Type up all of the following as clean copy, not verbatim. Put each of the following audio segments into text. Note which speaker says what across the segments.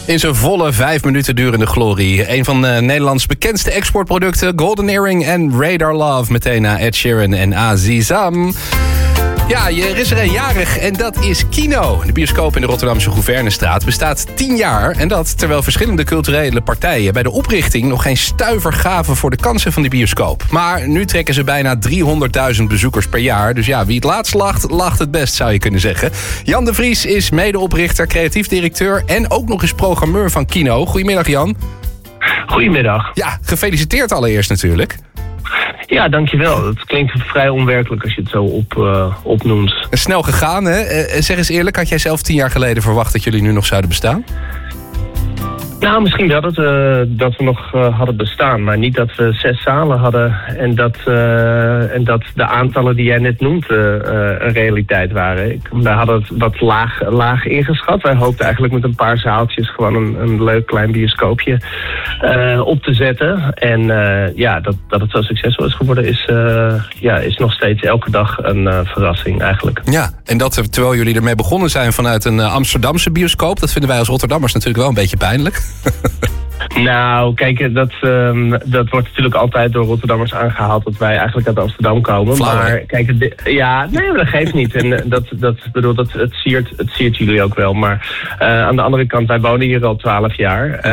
Speaker 1: In zijn volle 5 minuten durende glorie. Een van Nederlands bekendste exportproducten, Golden Earring en Radar Love. Meteen na Ed Sheeran en Azizam. Ja, er is er een jarig en dat is Kino. De bioscoop in de Rotterdamse Gouvernestraat bestaat 10 jaar. En dat terwijl verschillende culturele partijen bij de oprichting nog geen stuiver gaven voor de kansen van de bioscoop. Maar nu trekken ze bijna 300.000 bezoekers per jaar. Dus ja, wie het laatst lacht, lacht het best, zou je kunnen zeggen. Jan de Vries is medeoprichter, creatief directeur en ook nog eens programmeur van Kino. Goedemiddag, Jan.
Speaker 2: Goedemiddag.
Speaker 1: Ja, gefeliciteerd allereerst natuurlijk.
Speaker 2: Ja, dankjewel. Het klinkt vrij onwerkelijk als je het zo opnoemt.
Speaker 1: Snel gegaan, hè? Zeg eens eerlijk, had jij zelf 10 jaar geleden verwacht dat jullie nu nog zouden bestaan?
Speaker 2: Nou, misschien wel dat we nog hadden bestaan, maar niet dat we 6 zalen hadden en dat de aantallen die jij net noemt een realiteit waren. Wij hadden het wat laag ingeschat. Wij hoopten eigenlijk met een paar zaaltjes gewoon een leuk klein bioscoopje op te zetten. En dat het zo succesvol is geworden is nog steeds elke dag een verrassing eigenlijk.
Speaker 1: Ja, en dat terwijl jullie ermee begonnen zijn vanuit een Amsterdamse bioscoop. Dat vinden wij als Rotterdammers natuurlijk wel een beetje pijnlijk.
Speaker 2: Nou, kijk, dat wordt natuurlijk altijd door Rotterdammers aangehaald dat wij eigenlijk uit Amsterdam komen.
Speaker 1: Flauw,
Speaker 2: maar kijk, maar dat geeft niet. En het siert jullie ook wel. Maar aan de andere kant, wij wonen hier al 12 jaar.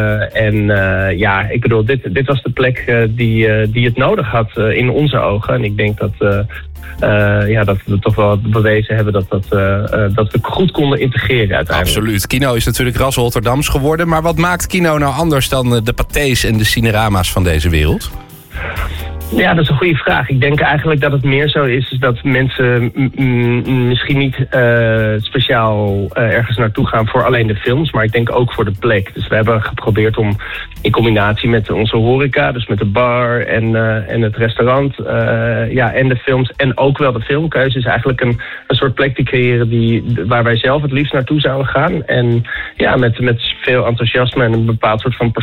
Speaker 2: Ik bedoel, dit was de plek die het nodig had in onze ogen. En ik denk dat we toch wel bewezen hebben dat we goed konden integreren uiteindelijk.
Speaker 1: Absoluut. Kino is natuurlijk ras Rotterdams geworden. Maar wat maakt Kino nou anders dan de pathés en de cinerama's van deze wereld?
Speaker 2: Ja, dat is een goede vraag. Ik denk eigenlijk dat het meer zo is dat mensen misschien niet speciaal ergens naartoe gaan voor alleen de films, maar ik denk ook voor de plek. Dus we hebben geprobeerd om in combinatie met onze horeca, dus met de bar en het restaurant, en de films en ook wel de filmkeuze, is eigenlijk een soort plek te creëren waar wij zelf het liefst naartoe zouden gaan. En ja, met veel enthousiasme en een bepaald soort van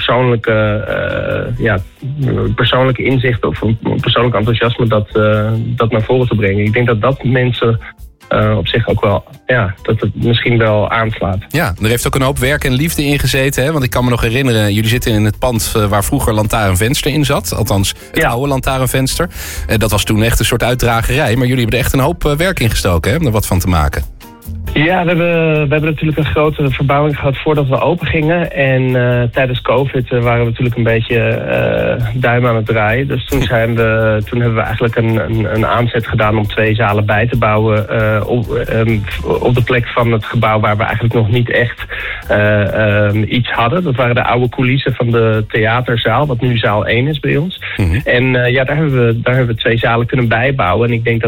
Speaker 2: persoonlijke inzicht of een persoonlijk enthousiasme dat naar voren te brengen. Ik denk dat mensen op zich ook wel, dat het misschien wel aanslaat. Ja,
Speaker 1: er heeft ook een hoop werk en liefde in gezeten, hè? Want ik kan me nog herinneren, jullie zitten in het pand waar vroeger Lantaarnvenster in zat. Althans, het oude Lantaarnvenster. Dat was toen echt een soort uitdragerij, maar jullie hebben er echt een hoop werk in gestoken, hè, om er wat van te maken.
Speaker 2: Ja, we hebben natuurlijk een grote verbouwing gehad voordat we open gingen. En tijdens COVID waren we natuurlijk een beetje duim aan het draaien. Dus toen hebben we eigenlijk een aanzet gedaan om 2 zalen bij te bouwen op de plek van het gebouw waar we eigenlijk nog niet echt iets hadden. Dat waren de oude coulissen van de theaterzaal, wat nu zaal 1 is bij ons. Mm-hmm. En daar hebben we 2 zalen kunnen bijbouwen. En ik denk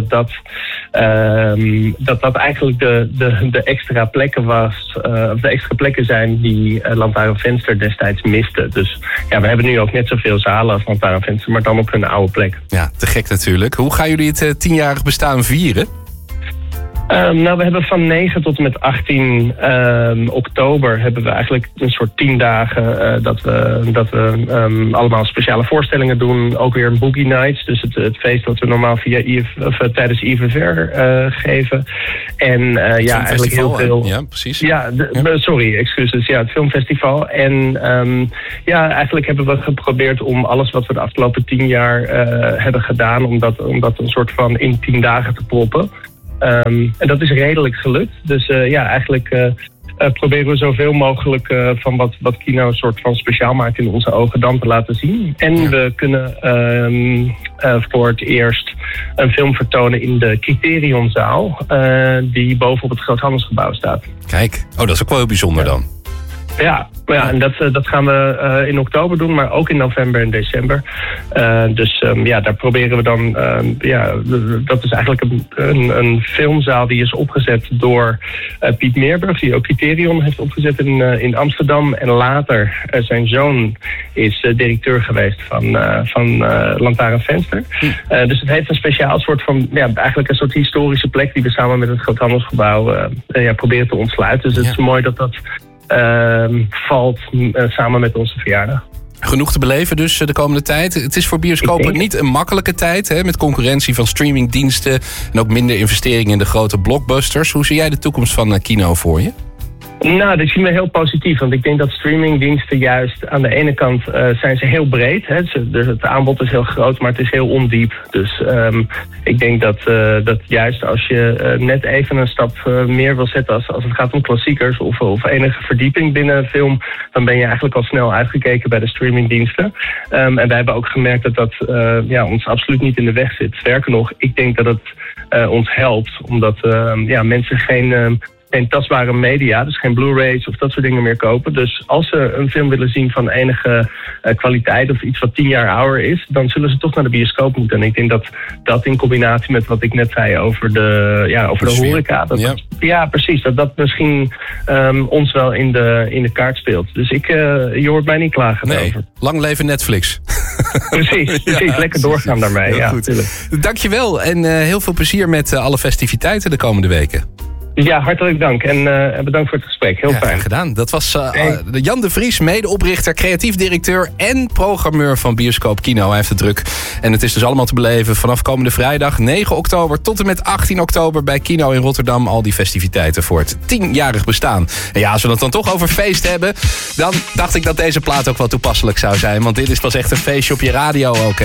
Speaker 2: dat eigenlijk de extra plekken de extra plekken zijn die Lantaarnvenster destijds miste. Dus ja, we hebben nu ook net zoveel zalen als Lantaarnvenster, maar dan op hun oude plek.
Speaker 1: Ja, te gek natuurlijk. Hoe gaan jullie het 10-jarig bestaan vieren?
Speaker 2: We hebben van 9 tot en met 18 oktober hebben we eigenlijk een soort 10 dagen dat we allemaal speciale voorstellingen doen. Ook weer een Boogie Nights, dus het feest dat we normaal tijdens IVVR geven. En eigenlijk heel veel.
Speaker 1: Ja, precies.
Speaker 2: Ja, sorry, excuses. Ja, het filmfestival. En eigenlijk hebben we geprobeerd om alles wat we de afgelopen 10 jaar hebben gedaan, om dat een soort van in 10 dagen te proppen. En dat is redelijk gelukt. Dus eigenlijk proberen we zoveel mogelijk van wat Kino een soort van speciaal maakt in onze ogen dan te laten zien. En we kunnen voor het eerst een film vertonen in de Criterionzaal, die bovenop het Groothandelsgebouw staat.
Speaker 1: Kijk, dat is ook wel heel bijzonder dan.
Speaker 2: Ja, en dat gaan we in oktober doen, maar ook in november en december. Daar proberen we dan. Dat is eigenlijk een filmzaal die is opgezet door Piet Meerburg, die ook Criterion heeft opgezet in Amsterdam. En later zijn zoon is directeur geweest van Lantaarnvenster. Dus het heeft een speciaal soort van, eigenlijk een soort historische plek die we samen met het Groothandelsgebouw proberen te ontsluiten. Dus het is mooi dat valt samen met onze verjaardag.
Speaker 1: Genoeg te beleven dus de komende tijd. Het is voor bioscopen niet een makkelijke tijd, hè, met concurrentie van streamingdiensten en ook minder investeringen in de grote blockbusters. Hoe zie jij de toekomst van Kino voor je?
Speaker 2: Nou, dat zien we heel positief. Want ik denk dat streamingdiensten juist aan de ene kant zijn ze heel breed. Hè? Dus het aanbod is heel groot, maar het is heel ondiep. Dus ik denk dat juist als je net even een stap meer wil zetten als het gaat om klassiekers of enige verdieping binnen een film, dan ben je eigenlijk al snel uitgekeken bij de streamingdiensten. En wij hebben ook gemerkt dat ons absoluut niet in de weg zit. Sterker nog, ik denk dat het ons helpt, omdat mensen geen tastbare media, dus geen Blu-rays of dat soort dingen meer kopen. Dus als ze een film willen zien van enige kwaliteit of iets wat 10 jaar ouder is, dan zullen ze toch naar de bioscoop moeten. En ik denk dat in combinatie met wat ik net zei over de horeca, ja, precies, dat misschien ons wel in de kaart speelt. Dus je hoort mij niet klagen over.
Speaker 1: Lang leven Netflix.
Speaker 2: Precies, lekker doorgaan daarmee.
Speaker 1: Heel goed. Dankjewel en heel veel plezier met alle festiviteiten de komende weken.
Speaker 2: Ja, hartelijk dank en bedankt voor het gesprek. Heel fijn.
Speaker 1: Gedaan. Dat was Jan de Vries, medeoprichter, creatief directeur en programmeur van Bioscoop Kino. Hij heeft het druk. En het is dus allemaal te beleven vanaf komende vrijdag 9 oktober tot en met 18 oktober bij Kino in Rotterdam. Al die festiviteiten voor het 10-jarig bestaan. En ja, als we het dan toch over feest hebben, dan dacht ik dat deze plaat ook wel toepasselijk zou zijn. Want dit is pas echt een feestje op je radio ook, hè.